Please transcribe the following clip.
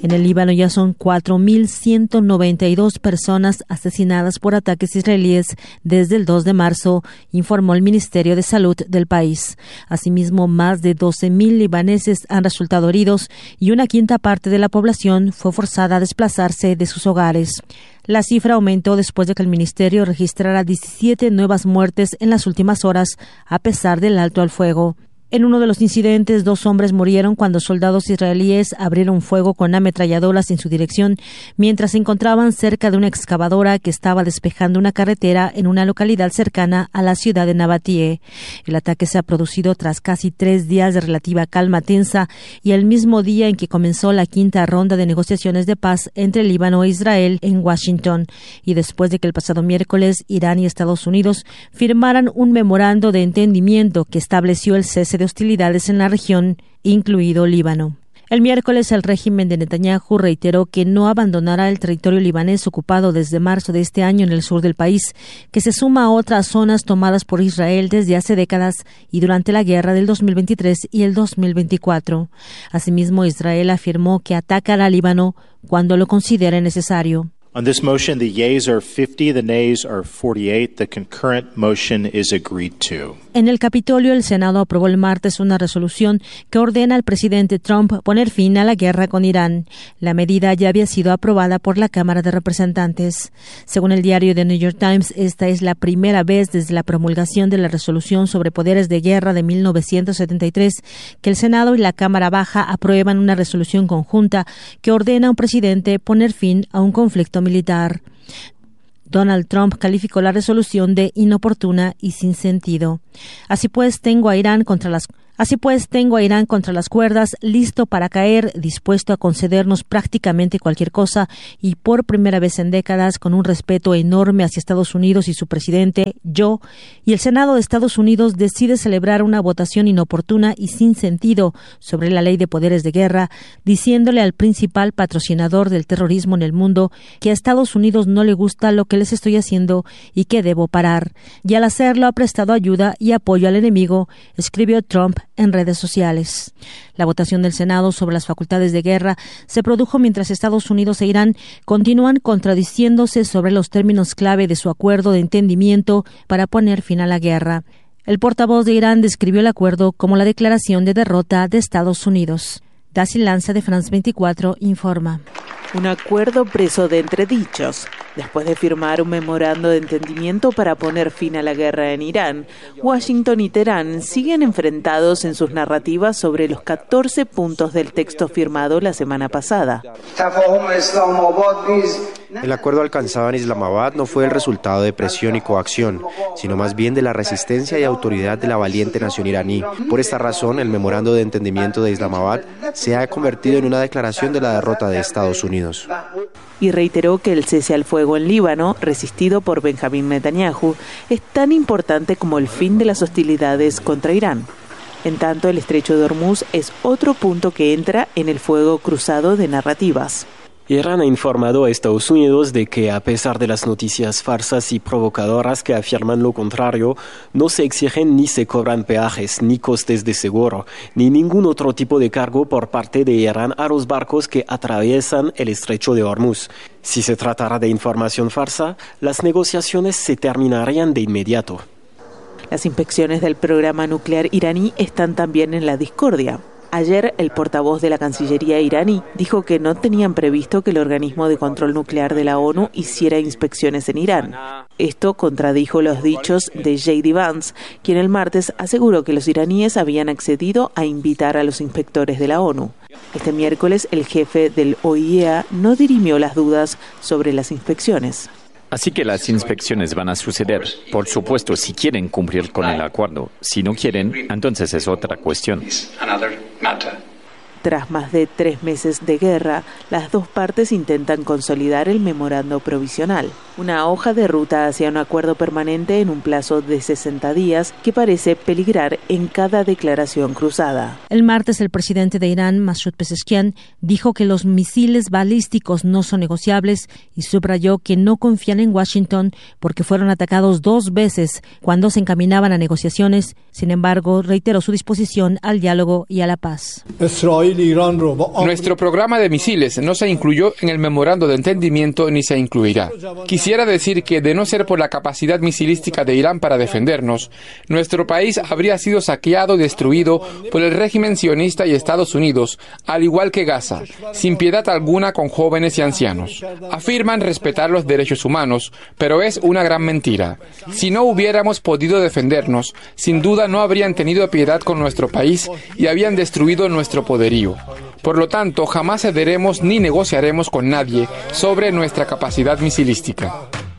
En el Líbano ya son 4.192 personas asesinadas por ataques israelíes desde el 2 de marzo, informó el Ministerio de Salud del país. Asimismo, más de 12.000 libaneses han resultado heridos y una quinta parte de la población fue forzada a desplazarse de sus hogares. La cifra aumentó después de que el ministerio registrara 17 nuevas muertes en las últimas horas, a pesar del alto al fuego. En uno de los incidentes, 2 hombres murieron cuando soldados israelíes abrieron fuego con ametralladoras en su dirección mientras se encontraban cerca de una excavadora que estaba despejando una carretera en una localidad cercana a la ciudad de Nabatie. El ataque se ha producido tras casi 3 días de relativa calma tensa y el mismo día en que comenzó la quinta ronda de negociaciones de paz entre Líbano e Israel en Washington, y después de que el pasado miércoles Irán y Estados Unidos firmaran un memorando de entendimiento que estableció el cese de hostilidades en la región, incluido Líbano. El miércoles, el régimen de Netanyahu reiteró que no abandonará el territorio libanés ocupado desde marzo de este año en el sur del país, que se suma a otras zonas tomadas por Israel desde hace décadas y durante la guerra del 2023 y el 2024. Asimismo, Israel afirmó que atacará a Líbano cuando lo considere necesario. On this motion, the yeas are 50, the nays are 48. The concurrent motion is agreed to. En el Capitolio, el Senado aprobó el martes una resolución que ordena al presidente Trump poner fin a la guerra con Irán. La medida ya había sido aprobada por la Cámara de Representantes. Según el diario The New York Times, esta es la primera vez desde la promulgación de la resolución sobre poderes de guerra de 1973 que el Senado y la Cámara Baja aprueban una resolución conjunta que ordena a un presidente poner fin a un conflicto militar. Donald Trump calificó la resolución de inoportuna y sin sentido. Así pues, tengo a Irán contra las cuerdas, listo para caer, dispuesto a concedernos prácticamente cualquier cosa y por primera vez en décadas con un respeto enorme hacia Estados Unidos y su presidente, yo, y el Senado de Estados Unidos decide celebrar una votación inoportuna y sin sentido sobre la ley de poderes de guerra, diciéndole al principal patrocinador del terrorismo en el mundo que a Estados Unidos no le gusta lo que les estoy haciendo y que debo parar. Y al hacerlo ha prestado ayuda y apoyo al enemigo, escribió Trump en redes sociales. La votación del Senado sobre las facultades de guerra se produjo mientras Estados Unidos e Irán continúan contradiciéndose sobre los términos clave de su acuerdo de entendimiento para poner fin a la guerra. El portavoz de Irán describió el acuerdo como la declaración de derrota de Estados Unidos. Daci Lanza de France 24 informa. Un acuerdo preso de entredichos. Después de firmar un memorando de entendimiento para poner fin a la guerra en Irán, Washington y Teherán siguen enfrentados en sus narrativas sobre los 14 puntos del texto firmado la semana pasada. El acuerdo alcanzado en Islamabad no fue el resultado de presión y coacción, sino más bien de la resistencia y autoridad de la valiente nación iraní. Por esta razón, el memorando de entendimiento de Islamabad se ha convertido en una declaración de la derrota de Estados Unidos. Y reiteró que el cese al fuego en Líbano, resistido por Benjamín Netanyahu, es tan importante como el fin de las hostilidades contra Irán. En tanto, el estrecho de Hormuz es otro punto que entra en el fuego cruzado de narrativas. Irán ha informado a Estados Unidos de que, a pesar de las noticias falsas y provocadoras que afirman lo contrario, no se exigen ni se cobran peajes, ni costes de seguro, ni ningún otro tipo de cargo por parte de Irán a los barcos que atraviesan el estrecho de Hormuz. Si se tratara de información falsa, las negociaciones se terminarían de inmediato. Las inspecciones del programa nuclear iraní están también en la discordia. Ayer, el portavoz de la Cancillería iraní dijo que no tenían previsto que el organismo de control nuclear de la ONU hiciera inspecciones en Irán. Esto contradijo los dichos de J.D. Vance, quien el martes aseguró que los iraníes habían accedido a invitar a los inspectores de la ONU. Este miércoles, el jefe del OIEA no dirimió las dudas sobre las inspecciones. Así que las inspecciones van a suceder, por supuesto, si quieren cumplir con el acuerdo. Si no quieren, entonces es otra cuestión. Tras más de 3 meses de guerra, las dos partes intentan consolidar el memorando provisional, una hoja de ruta hacia un acuerdo permanente en un plazo de 60 días que parece peligrar en cada declaración cruzada. El martes, el presidente de Irán, Masoud Pezeshkian, dijo que los misiles balísticos no son negociables y subrayó que no confían en Washington porque fueron atacados 2 veces cuando se encaminaban a negociaciones Sin embargo, reiteró su disposición al diálogo y a la paz. Nuestro programa de misiles no se incluyó en el memorando de entendimiento ni se incluirá. Quisiera decir que, de no ser por la capacidad misilística de Irán para defendernos, nuestro país habría sido saqueado y destruido por el régimen sionista y Estados Unidos, al igual que Gaza, sin piedad alguna con jóvenes y ancianos. Afirman respetar los derechos humanos, pero es una gran mentira. Si no hubiéramos podido defendernos, sin duda no habrían tenido piedad con nuestro país y habían destruido nuestro poderío. Por lo tanto, jamás cederemos ni negociaremos con nadie sobre nuestra capacidad misilística.